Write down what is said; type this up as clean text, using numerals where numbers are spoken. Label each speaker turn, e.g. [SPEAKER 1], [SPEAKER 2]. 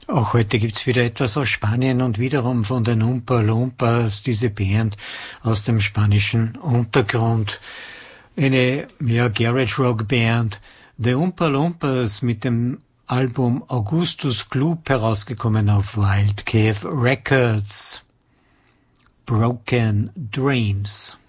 [SPEAKER 1] Auch heute gibt's wieder etwas aus Spanien und wiederum von den Oompa Loompas, diese Band aus dem spanischen Untergrund. Eine, Garage Rock Band. The Oompa Loompas mit dem Album Augustus Gloop herausgekommen auf Wild Cave Records. Broken Dreams.